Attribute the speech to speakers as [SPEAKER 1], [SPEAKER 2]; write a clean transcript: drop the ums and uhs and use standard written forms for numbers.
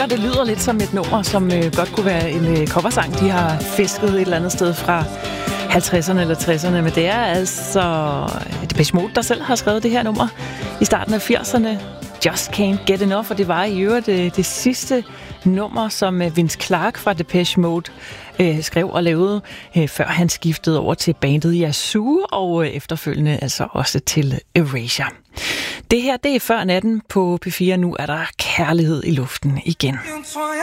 [SPEAKER 1] føler, det lyder lidt som et nummer, som godt kunne være en coversang. De har fisket et eller andet sted fra 50'erne eller 60'erne, men det er altså Depeche Mode, der selv har skrevet det her nummer i starten af 80'erne. Just Can't Get Enough, og det var i øvrigt det sidste nummer, som Vince Clarke fra Depeche Mode skrev og lavede, før han skiftede over til bandet Yazoo, og efterfølgende altså også til Erasure. Det her, det er Før Natten på P4. Nu er der kærlighed i luften igen.